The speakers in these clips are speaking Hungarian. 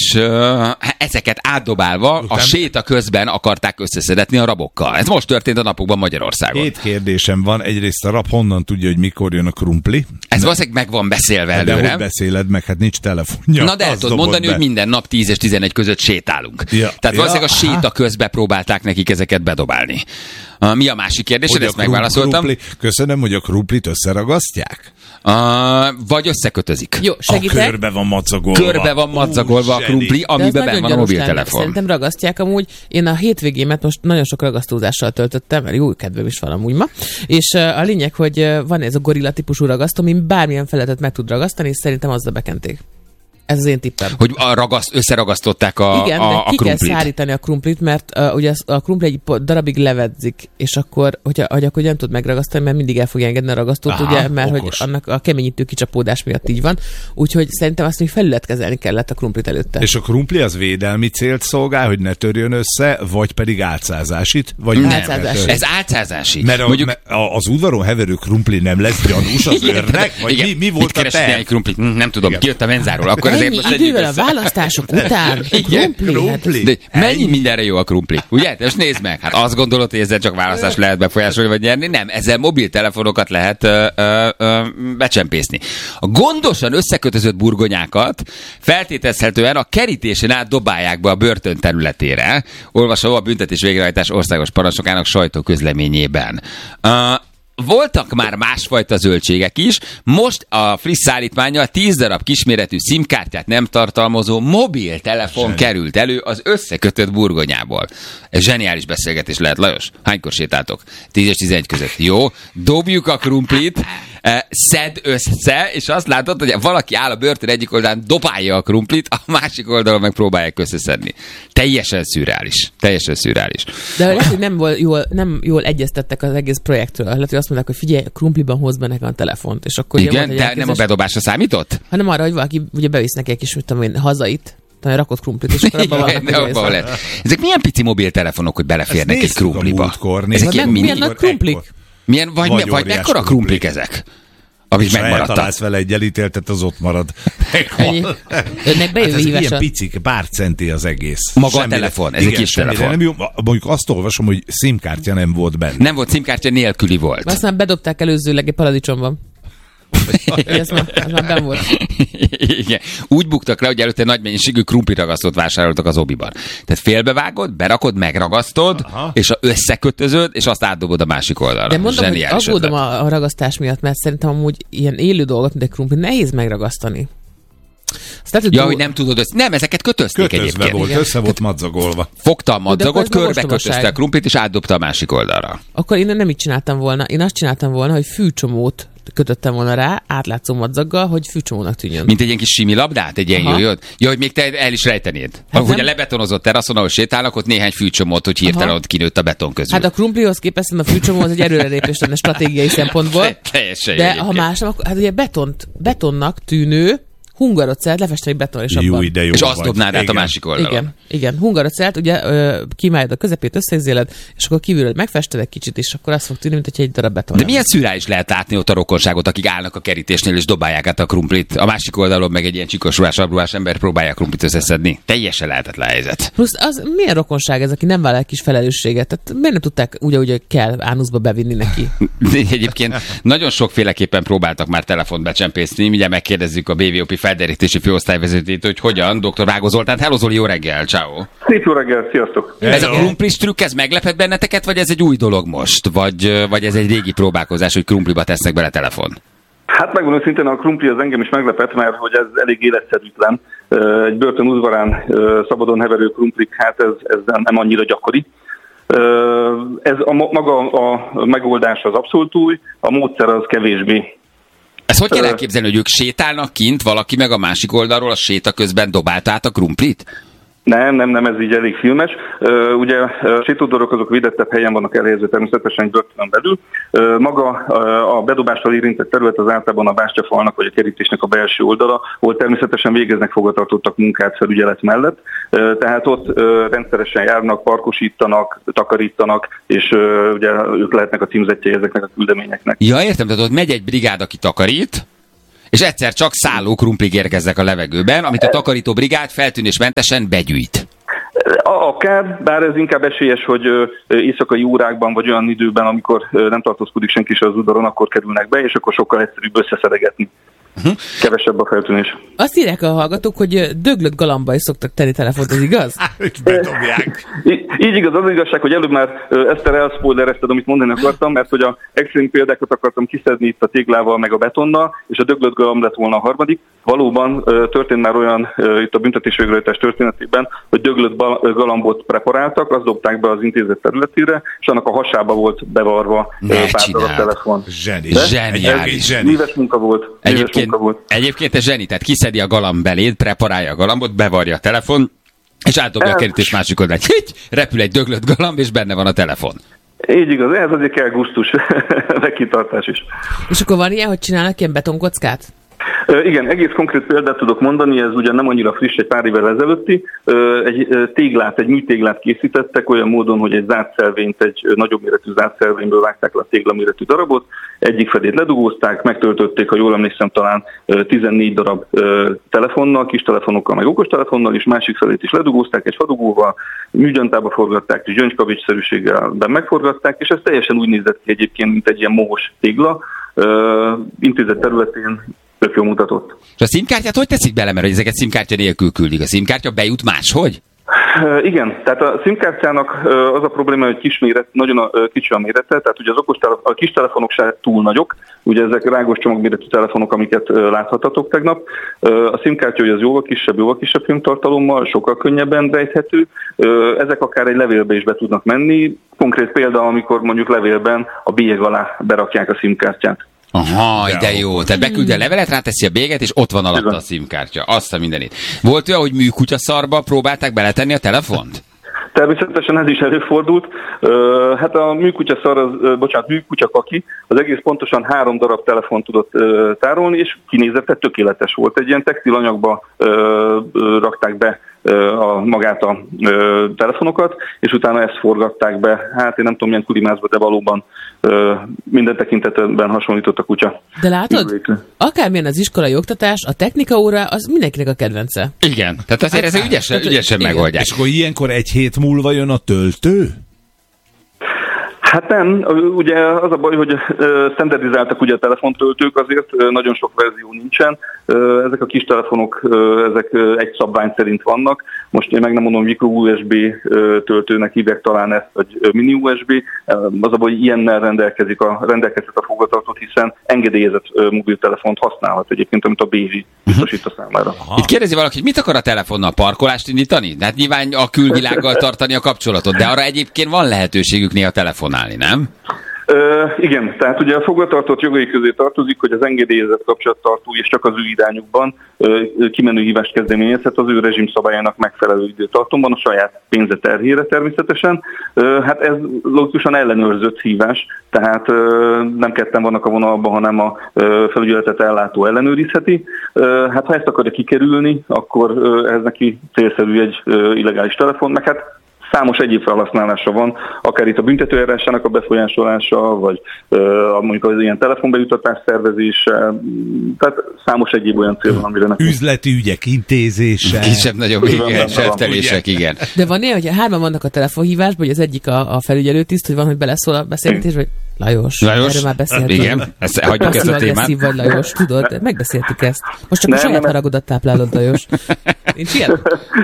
és ezeket átdobálva a séta közben akarták összeszedetni a rabokkal. Ez most történt a napokban Magyarországon. 2 kérdésem van. Egyrészt a rab honnan tudja, hogy mikor jön a krumpli? Ez valószínűleg meg van beszélve előre. De hogy beszéled meg? Hát nincs telefonja. Na de el tudod mondani, hogy minden nap 10 és 11 között sétálunk. Ja. Tehát valószínűleg a séta közben próbálták nekik ezeket bedobálni. Mi a másik kérdés? Ezt megválaszoltam. Köszönöm, hogy a krumplit összeragasztják? Vagy összekötözik. Jó, segítek. Körbe van madzagolva. Körbe van madzagolva a krumpli, amiben benne van a mobiltelefon. Szerintem ragasztják amúgy. Én a hétvégémet most nagyon sok ragasztózással töltöttem, mert jó kedvem is van amúgy ma. És a lényeg, hogy van ez a gorilla típusú ragasztó, ami bármilyen feletet meg tud ragasztani, és szerintem azzal bekenték. Ez az én tippem. Hogy összeragasztották a igen, de ki krumplit. kell szárítani a krumplit, mert ugye a krumpli egy darabig levedzik, és akkor, hogy nem tud megragasztani, mert mindig el fogja engedni a ragasztót, ugye, mert okos. Hogy annak a keményítő kicsapódás miatt így van. Úgyhogy szerintem azt még felületkezelni kellett a krumplit előtte. És a krumpli az védelmi célt szolgál, hogy ne törjön össze, vagy pedig álcázásit? Vagy nem, ez álcázási. Mert az udvaron heverő krumpli nem lesz gyanús az őrnek? Vagy igen, mi volt a terv? Egy krumplit? Nem tudom, kijött a menzáról, akkor ennyi idővel a választások után krumpli. De mennyi mindenre jó a krumpli, ugye? Most nézd meg, hát azt gondolod, hogy ezzel csak választást lehet befolyásolni vagy nyerni? Nem, ezzel mobiltelefonokat lehet becsempészni. A gondosan összekötözött burgonyákat feltételezhetően a kerítésen át dobálják be a börtön területére, olvasó a büntetés végrehajtás országos parancsnokának sajtóközleményében. Voltak már másfajta zöldségek is, most a friss szállítmánnyal 10 darab kisméretű SIM-kártyát nem tartalmazó mobiltelefon került elő az összekötött burgonyából. Ez zseniális beszélgetés lehet, Lajos. Hánykor sétáltok? 10 és 11 között. Jó, dobjuk a krumplit, szedd össze, és azt látod, hogy valaki áll a börtön egyik oldalán, dobálja a krumplit, a másik oldalon meg próbálják összeszedni. Teljesen szürreális. Teljesen szürreális. De lehet, hogy nem jól egyeztettek az egész projektről. Lehet, hogy azt mondták, hogy figyelj, a krumpliban hoz be nekem a telefont. És akkor igen, de nem a bedobásra számított? Hanem arra, hogy valaki ugye bevisz neki egy kis, mit tudom én, hazait, rakott krumplit, és akkor abban vannak. Ezek milyen pici mobiltelefonok, hogy beleférnek egy krumpliba? Ezek milyen nagy krumplik? Milyen, vagy mekkora krumplik ezek? Amit megmaradtak. Találsz vele egy elítéltet, az ott marad. Önnek bejövő hívása. Ilyen picik, pár centi az egész. Maga a telefon, ez egy kis telefon. Nem jó, mondjuk azt olvasom, hogy SIM-kártya nem volt benne. Nem volt SIM-kártya, nélküli volt. Aztán bedobták előzőleg egy paradicsomban. Ez már benn volt. Igen. Úgy buktak le, hogy előtte nagy mennyiségű krumpliragasztót vásároltak az Obiban. Tehát félbevágod, berakod, megragasztod, és összekötözöd, és azt átdobod a másik oldalra. De mondom, hogy aggódom a ragasztás miatt, mert szerintem amúgy ilyen élő dolgot, mint egy krumpli, nehéz megragasztani. Hogy nem tudod nem, ezeket kötözték egyébként. Volt, össze volt madzagolva. Fogta a madzagot, körbe kötözte a krumplit, és átdobta a másik oldalra. Akkor én nem így csináltam volna. Én azt csináltam volna, hogy fűcsomót kötöttem volna rá, átlátszó madzaggal, hogy fűcsomónak tűnjön. Mint egy ilyen kis simi labdát, egy ilyen jöjjött? Ja, hogy még te el is rejtenéd. Hát hogy a lebetonozott teraszon, ahol sétálnak, ott néhány fűcsomót, hogy hirtelen ott kinőtt a beton közül. Hát a krumplihoz képest a fűcsomó az egy előrelépés lenne stratégiai szempontból. Teljesen. De ha más nem, akkor hát ugye betonnak tűnő hungarocelt lefesteni beton és abban. És azt dobnád át a másik oldalon. Igen. Hungarocelt, ugye kimáljad a közepét, összegzéled, és akkor kívülről megfested egy kicsit, és akkor azt fog tűnni, mint egy darab beton. De milyen szürreális lehet látni ott a rokonságot, akik állnak a kerítésnél és dobálják át a krumplit. A másik oldalon meg egy ilyen csikosruhás, abruhás ember próbálja a krumplit összeszedni. Teljesen lehetetlen helyzet. Plusz az milyen rokonság ez, aki nem vállal kis felelősséget? Tehát miért nem tudták úgy, kell ánuszba bevinni neki? Egyébként nagyon sokféleképpen próbáltak már telefont becsempészni. Mindjárt megkérdezzük a BVOP felderítési főosztályvezetőjét, hogy hogyan. Dr. Vágó Zoltán, hello Zoli, jó reggel, ciao. Szép jó reggel, sziasztok. Ez a krumplis trükk, ez meglepett benneteket, vagy ez egy új dolog most? Vagy ez egy régi próbálkozás, hogy krumpliba tesznek bele telefon? Hát megmondom szintén, a krumpli az engem is meglepett, mert hogy ez elég életszerűtlen. Egy börtön udvarán szabadon heverő krumplik, hát ez nem annyira gyakori. Ez maga a megoldás az abszolút új, a módszer az kevésbé. Ezt hogy kell elképzelni, hogy ők sétálnak kint, valaki meg a másik oldalról a séta közben dobált át a krumplit? Nem, ez így elég filmes. Ugye a sétódorok azok védettebb helyen vannak elhelyezve természetesen börtönön belül. Maga a bedobással érintett terület az általában a bástyafalnak vagy a kerítésnek a belső oldala, ahol természetesen végeznek fogvatartottak munkát felügyelet mellett. Tehát ott rendszeresen járnak, parkosítanak, takarítanak, és ugye ők lehetnek a címzettjei ezeknek a küldeményeknek. Ja, értem, tehát ott megy egy brigád, aki takarít, És egyszer csak szálló krumplik érkeznek a levegőben, amit a takarító brigád feltűnésmentesen begyűjt. Akár, bár ez inkább esélyes, hogy éjszakai órákban vagy olyan időben, amikor nem tartózkodik senki se az udvaron, akkor kerülnek be, és akkor sokkal egyszerűbb összeszedegetni. Kevesebb a feltűnés. Azt írják a hallgatók, hogy döglött galamba is szoktak tenni telefont, ez igaz? Bedobják. Így igaz, az igazság, hogy előbb már Eszter elszpoilerezted, amit mondani akartam, mert hogy a extrém példákat akartam kiszedni itt a téglával meg a betonnal, és a döglött galamb lett volna a harmadik. Valóban történt már olyan itt a büntetésvégrehajtás történetében, hogy döglött galambot preparáltak, azt dobták be az intézet területére, és annak a hasába volt bevarva pár darab telefon. Zseniális. Műves munka volt. Egyébként ez zseni, tehát kiszedi a galamb beléd, preparálja a galambot, bevarja a telefon, és átdobja a kerítés másik oldalán. Repül egy döglött galamb, és benne van a telefon. Így igaz, ehhez azért kell gusztus, meg kitartás is. És akkor van ilyen, hogy csinálnak ilyen betonkockát? Igen, egész konkrét példát tudok mondani, ez ugyan nem annyira friss, egy pár évvel ezelőtti. Egy műtéglát készítettek olyan módon, hogy egy zártszelvényt, egy nagyobb méretű zártszelvényből vágták le a téglaméretű darabot, egyik felét ledugózták, megtöltötték, ha jól emlékszem, talán 14 darab telefonnal, kis telefonokkal, meg okostelefonnal, és másik felét is ledugózták egy fadugóval, műgyantába forgatták, és gyöngykavicsszerűséggel megforgatták, és ez teljesen úgy nézett ki egyébként, mint egy ilyen mohos tégla, intézet területén tök jól mutatott. És a SIM-kártyát hogy teszik bele, mert ezeket SIM-kártya nélkül küldik? A SIM-kártya bejut máshogy? Igen, tehát a SIM-kártyának az a probléma, hogy nagyon kicsi a mérete, tehát ugye a kis telefonok se túl nagyok, ugye ezek rágos csomagméretű telefonok, amiket láthatatok tegnap. A SIM-kártya ugye az jóval kisebb filmtartalommal, sokkal könnyebben rejthető. Ezek akár egy levélbe is be tudnak menni. Konkrét példa, amikor mondjuk levélben a bélyeg alá berakják a SIM-kártyát. Aha, de jó. Tehát beküldi a levelet, ráteszi a bélyeget, és ott van alatta a SIM-kártya. Azt a mindenit. Volt olyan, hogy műkutyaszarba próbálták beletenni a telefont? Természetesen ez is előfordult. Hát a műkutyakaki az egész pontosan 3 darab telefon tudott tárolni, és kinézete tökéletes volt. Egy ilyen textilanyagba rakták be magát a telefononokat, és utána ezt forgatták be. Hát én nem tudom, milyen kulimászba, de valóban minden tekintetben hasonlított a kutya. De látod? Akármilyen az iskolai oktatás, a technikaóra az mindenkinek a kedvence. Igen, tehát azért ezek ügyesen megoldják. És akkor ilyenkor egy hét múlva jön a töltő? Hát nem, ugye az a baj, hogy standardizáltak ugye a telefontöltők, azért nagyon sok verzió nincsen. Ezek a kis telefonok, ezek egy szabvány szerint vannak. Most én meg nem mondom, mikro USB töltőnek hívják talán ezt, vagy mini USB. Az a baj, hogy ilyennel rendelkezhet a fogvatartott, hiszen engedélyezett mobiltelefont használhat egyébként, amit a BV biztosít a számára. Itt kérdezi valaki, mit akar a telefonnal? Parkolást indítani? Hát nyilván a külvilággal tartani a kapcsolatot, de arra egyébként van lehetőségük néha telefonálni, nem? Igen, tehát ugye a fogvatartott jogai közé tartozik, hogy az engedélyezett kapcsolattartó és csak az ő irányukban kimenő hívást kezdeményezhet az ő rezsimszabályának megfelelő időtartomban, a saját pénze terhére természetesen. Hát ez logikusan ellenőrzött hívás, tehát nem ketten vannak a vonalban, hanem a felügyeletet ellátó ellenőrizheti. Hát ha ezt akarja kikerülni, akkor ez neki célszerű egy illegális telefon, meg hát számos egyéb felhasználása van, akár itt a büntetőeljárásának a befolyásolása, vagy mondjuk az ilyen telefonbejutatás szervezése, tehát számos egyéb olyan cél van, amire nekünk. Üzleti ügyek intézése. Kisebb-nagyobb seftelések, igen. De van ilyen, hogy 3 vannak a telefonhívásban, hogy az egyik a felügyelőtiszt, hogy van, hogy beleszól a beszélgetés, vagy Lajos, erről már beszéltünk. Igen, hagyjuk ezt a témát. Vagy Lajos, tudod, megbeszéltük ezt. Most csak a saját haragodat táplálod, Lajos. Nincs ilyen?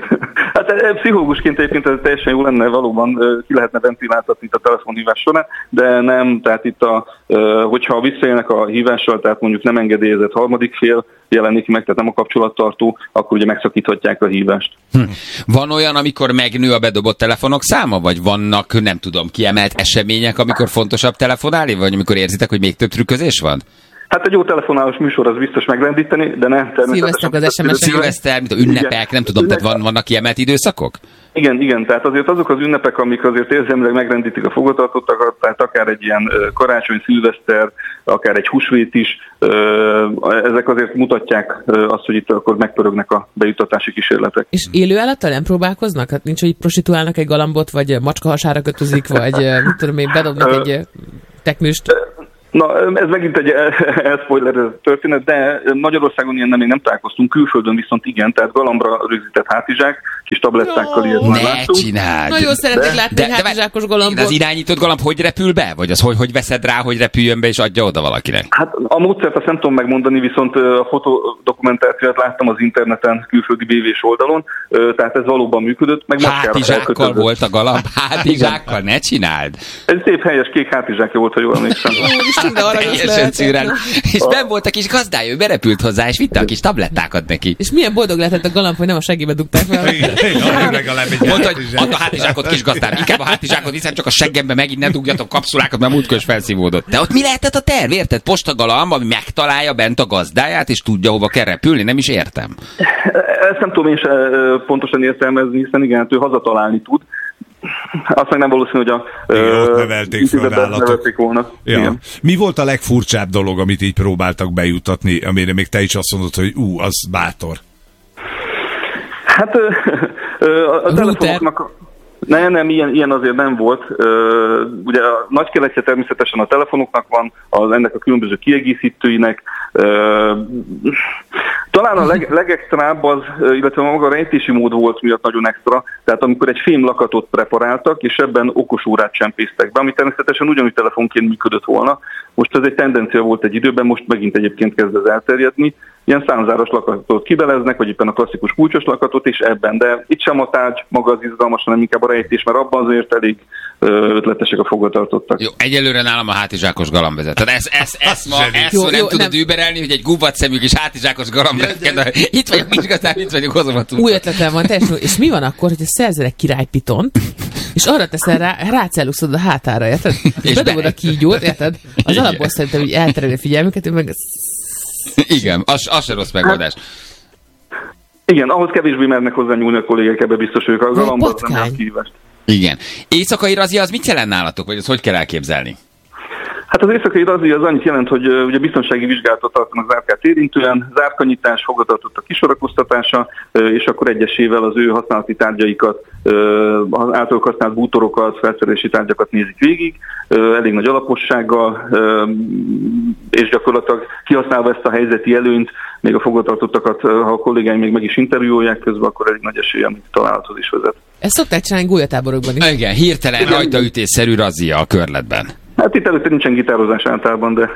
Hát pszichológusként egyébként ez teljesen jó lenne, valóban ki lehetne ventiláltatni itt a telefonhívás során, de nem, tehát itt hogyha visszaélnek a hívással, tehát mondjuk nem engedélyezett harmadik fél jelenik meg, tehát nem a kapcsolattartó, akkor ugye megszakíthatják a hívást. Van olyan, amikor megnő a bedobott telefonok száma, vagy vannak, nem tudom, kiemelt események, amikor fontosabb telefonálni, vagy amikor érzitek, hogy még több trükközés van? Hát egy jó telefonálós műsor az biztos megrendíteni, de nem természetesen. Szilveszter, mint a ünnepek, nem tudom, tehát vannak kiemelt időszakok? Igen, tehát azért azok az ünnepek, amik azért érzelmileg megrendítik a fogvatartottakat, tehát akár egy ilyen karácsony, szilveszter, akár egy húsvét is, ezek azért mutatják azt, hogy itt akkor megpörögnek a bejutatási kísérletek. És élő állattal nem próbálkoznak? Hát nincs, hogy prostituálnak egy galambot, vagy macska hasára kötözik, vagy mit tudom én, bedobnak egy teknőst? Na, ez megint egy elszpoilerezett történet, de Magyarországon ilyen még nem találkoztunk, külföldön viszont igen, tehát galambra rögzített hátizsák, kis tablettákkal ilyet már láttunk. Ne csináld! Nagyon szeretnék látni egy hátizsákos galambot. Az irányított galamb hogy repül be? Vagy az hogy veszed rá, hogy repüljön be és adja oda valakinek? Hát a módszert azt nem tudom megmondani, viszont a fotodokumentációt láttam az interneten, külföldi BV-s oldalon, tehát ez valóban működött. Meg hátizsákkal volt a galamb? Hátizsákkal? Ne csináld! Ez szép helyes kék hátizsákja volt, ha jól emlékszem. És benn volt a kis gazdája, ő berepült hozzá, és vitte a kis tablettákat neki. És milyen boldog lehetett a galamb, hogy nem a segébe dugták fel. Mondta, hogy add a hátizsákot, kis gazdám, inkább a hátizsákot, hiszen csak a seggembe megint ne dugjatok kapszulákat, mert múltkor is felszívódott. De ott mi lehetett a terv, érted? Postagalamb, ami megtalálja bent a gazdáját, és tudja, hova kell repülni, nem is értem. Ezt nem tudom én se pontosan értelmezni, hiszen igen, ő hazatalálni tud. Azt meg nem valószínű, hogy nevelték föl állatok. Volna. Ja. Mi volt a legfurcsább dolog, amit így próbáltak bejutatni, amire még te is azt mondod, hogy az bátor? Hát a telefonoknak... Nem, ilyen azért nem volt. Ugye a nagy keletje természetesen a telefonoknak van, ennek a különböző kiegészítőinek. Talán a legextrább az, illetve maga a rejtési mód volt miatt nagyon extra, tehát amikor egy fém lakatot preparáltak, és ebben okosórát csempésztek be, ami természetesen ugyanúgy telefonként működött volna. Most ez egy tendencia volt egy időben, most megint egyébként kezd ez elterjedni. Ilyen számzáros lakatot kibeleznek, vagy éppen a klasszikus kulcsos lakatot is ebben, de itt sem a tárgy maga az izgalmas, hanem inkább a rejtés, mert abban azért elég ötletesek a fogvatartottak. Jó, egyelőre nálam a hátizsákos galamb vezet. Tehát ezt nem tudod überelni, hogy egy gubat szemű kis hátizsákos galamb vezet. Itt vagyok, Misgatán, itt vagyok, hozom a túl. Új ötletem van, teljesen. És mi van akkor, hogyha szerzel egy királypitont, és arra teszel rá, rácelluszod a hátára, érted? És bedobod a kígyót, érted? Az alapból szerintem így elterelni a figyelmüket, meg... Igen, az se rossz megoldás. Igen, ahhoz kevésbé mernek hozzá nyúlni a kollégák, ebbe biztos ők. A galambot nem lehet kihívást. Igen. Éjszakai razia az mit jelent nálatok, vagy az hogy kell elképzelni? Hát az éjszakai razia az annyit jelent, hogy ugye biztonsági vizsgálatot tartanak zárkát érintően, zárkanyitás, fogvatartottak kisorakoztatása, és akkor egyesével az ő használati tárgyaikat, az általuk használt bútorokat, felszerelési tárgyakat nézik végig, elég nagy alapossággal, és gyakorlatilag kihasználva ezt a helyzeti előnyt, még a fogvatartottakat, ha a kollégáim még meg is interjúolják közben, akkor elég nagy esélye, amit találathoz is vezet. Ezt szokták csinálni gólyatáborokban is. Igen, hirtelen rajtaütésszerű razia a körletben. Hát itt előtte nincsen gitározás általában, de...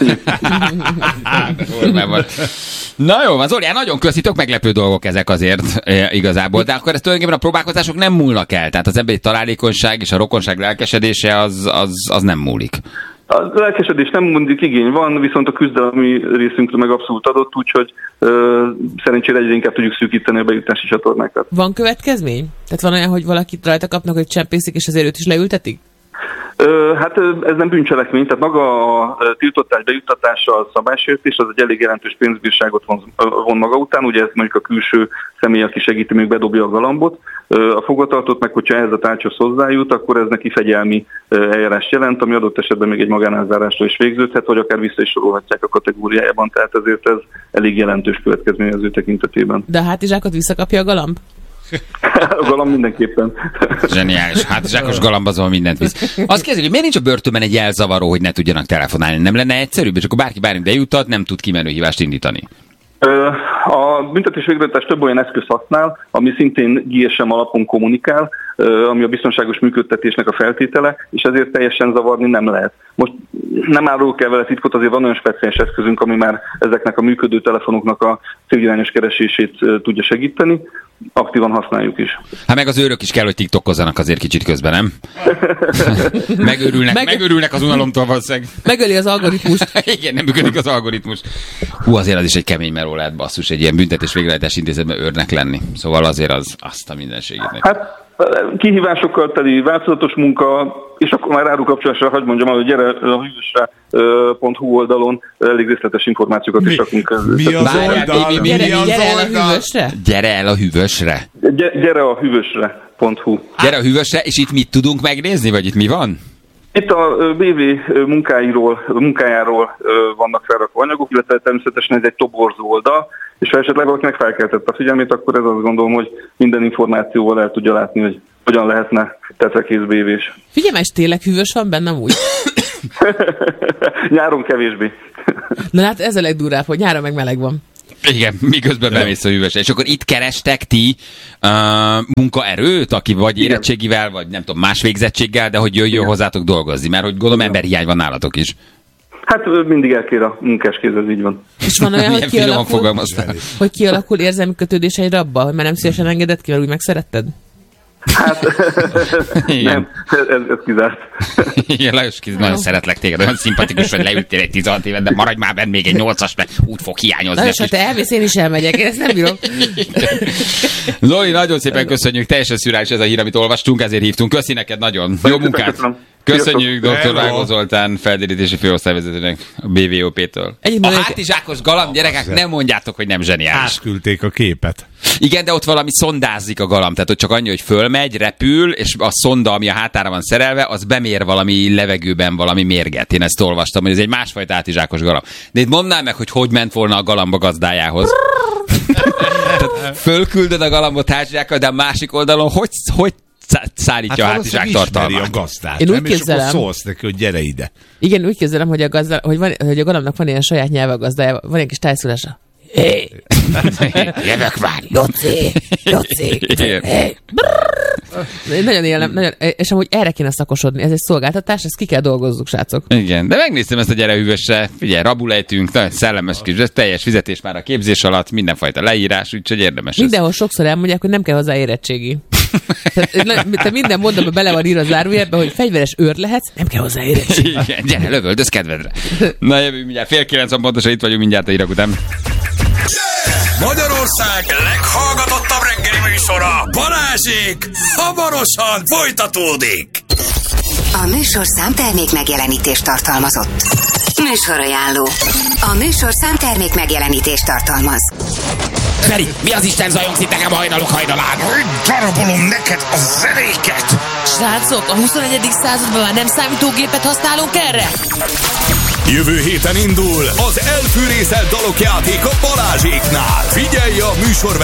Na jó van, Zoli, nagyon köszitok, meglepő dolgok ezek azért igazából, de akkor ezt tulajdonképpen a próbálkozások nem múlnak el, tehát az emberi találékonyság és a rokonság lelkesedése az nem múlik. A lelkesedés nem mondjuk igény van, viszont a küzdelmi részünkre meg abszolút adott, úgyhogy szerencsére egyre inkább tudjuk szűkíteni a bejutási csatornákat. Van következmény? Tehát van olyan, hogy valakit rajta kapnak, hogy csempészik, és azért őt is leültetik? Hát ez nem bűncselekmény, tehát maga a tiltott tárgy bejuttatása a szabálysértés, az egy elég jelentős pénzbírságot von maga után, ugye ez mondjuk a külső személy, aki segíti, még bedobja a galambot. A fogvatartott meg, hogyha ehhez a tárgyhoz hozzájut, akkor ez neki fegyelmi eljárást jelent, ami adott esetben még egy magánelzárásra is végződhet, vagy akár vissza is sorolhatják a kategóriájában, tehát ezért ez elég jelentős következmény az ő tekintetében. De a hátizsákot visszakapja a galamb? A galamb mindenképpen. Zseniális. Hátizsákos galamb azon mindent visz. Azt kérdezik, hogy miért nincs a börtönben egy jelzavaró, hogy ne tudjanak telefonálni? Nem lenne egyszerűbb, és akkor bárki bármi bejutat, nem tud kimenőhívást indítani? A büntetés végrehajtás több olyan eszköz használ, ami szintén GSM alapon kommunikál, ami a biztonságos működtetésnek a feltétele, és ezért teljesen zavarni nem lehet. Most nem árulok el vele titkot, azért van olyan speciális eszközünk, ami már ezeknek a működő telefonoknak a célirányos keresését tudja segíteni, aktívan használjuk is. Hát meg az őrök is kell, hogy tiktokozzanak azért kicsit közben, nem? Megőrülnek az unalomtól valószínűleg. Megöli az algoritmust. Igen, nem működik az algoritmus. Azért az is egy kemény meló lehet, basszus, egy ilyen büntetés végrehajtási intézetben őrnek lenni. Szóval azért az azt a mindenségét neki. Hát kihívásokkal teli változatos munka, és akkor már árukapcsolásra, hogy mondjam, hogy gyere a hűvösre.hu oldalon elég részletes információkat is rakunk. Mi az oldal? Gyere el a hűvösre? Gyere el a hűvösre? Gyere a hűvösre.hu. Gyere a hűvösre, és itt mit tudunk megnézni, vagy itt mi van? Itt a BV munkájáról vannak felrakva anyagok, illetve természetesen ez egy toborzó oldal, és ha esetleg valakinek felkeltett a figyelmét, akkor ez azt gondolom, hogy minden információval el tudja látni, hogy hogyan lehetne tetrekész BV-s. Figyelj, és tényleg hűvös van bennem úgy? Nyáron kevésbé. Na hát ez a legdurább, hogy nyáron meg meleg van. Igen, miközben bemész a hűvösre. És akkor itt kerestek ti munkaerőt, aki vagy érettségivel, vagy nem tudom, más végzettséggel, de hogy jöjjön hozzátok dolgozni, mert hogy gondolom emberhiány van nálatok is. Hát mindig elkér a munkáskéz, ez így van. És van olyan, hogy kialakul érzelmi kötődés egy rabba, hogy már nem szívesen engedett ki, mert úgy megszeretted? Hát nem, ez kizárt. Igen, Lajos, nagyon szeretlek téged, olyan szimpatikus, hogy leültél egy 16 évet, de maradj már benne még egy 8-as, mert úgy fog hiányozni. Lajos, ha te elmész, én is elmegyek, én ezt nem bírom. Zoli, nagyon szépen köszönjük, teljesen szürális ez a hír, amit olvastunk, ezért hívtunk. Köszi neked nagyon. Jó munkát! Köszönjük dr. Vágó Zoltán felderítési főosztályvezetőnek a BVOP-től. A hátizsákos galamb, gyerekek, nem mondjátok, hogy nem zseniális. Átküldték a képet. Igen, de ott valami szondázik a galamb, tehát ott csak annyi, hogy fölmegy, repül, és a szonda, ami a hátára van szerelve, az bemér valami levegőben valami mérget. Én ezt olvastam, hogy ez egy másfajta hátizsákos galamb. De itt mondd meg, hogy ment volna a galamb a gazdájához. Fölküldöd a galambot hátizsákkal, de a másik oldalon hogy szállítja a hátizsák tartalmát. A gazdát, én úgy képzelem, és akkor szólsz neki, hogy gyere ide. Igen, úgy képzelem, hogy hogy a galambnak van ilyen saját nyelve a gazdája, van egy kis tájszólása. Hé! Jövök már! Jóci! Hé! Nagyon élem, és amúgy erre kéne szakosodni, ez egy szolgáltatás, ezt ki kell dolgozzuk, srácok. Igen, de megnéztem ezt a gyere hűvösre, figyelj, rabulejtünk, nagyon szellemes kis, teljes fizetés már a képzés alatt, mindenfajta leírás, úgyhogy érdemes. Mindenhol sokszor elmondják, hogy nem kell hozzá érettségi. Tehát minden mondatban bele van írva a zárójelben, hogy fegyveres őr lehetsz, nem kell hozzá érettségi. Igen, gyere, lövöldöz kedvedre. Na jövünk mindjárt, 8:30 pontosan itt vagyunk mindjárt a hírek után. Magyarország leghallgatottabb reggeli műsora, Balázsék, hamarosan folytatódik. A műsorszám termék megjelenítést tartalmazott. Műsorajánló. A műsorszám termék megjelenítést tartalmaz. Feri, mi az Isten zajongsz itt nekem a hajnalok hajnalán? Darabolom neked a zenéket! Srácok, a 21. században már nem számítógépet használunk erre? Jövő héten indul az elfűrészelt dalok játéka Balázséknál. Figyelj a műsor